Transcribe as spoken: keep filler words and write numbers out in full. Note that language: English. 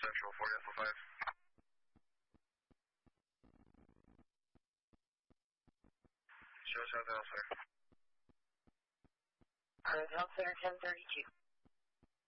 Central, four F five. Show south elsewhere. Hotel Center ten thirty-two.